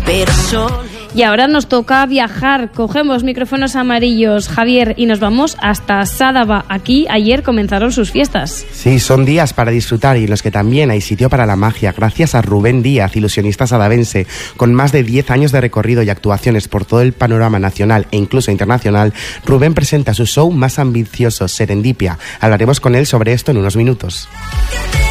Y ahora nos toca viajar. Cogemos micrófonos amarillos, Javier, y nos vamos hasta Sádaba. Aquí ayer comenzaron sus fiestas. Sí, son días para disfrutar y en los que también hay sitio para la magia, gracias a Rubén Díaz, ilusionista sadavense. Con más de 10 años de recorrido y actuaciones por todo el panorama nacional e incluso internacional, Rubén presenta su show más ambicioso, Serendipia. Hablaremos con él sobre esto en unos minutos.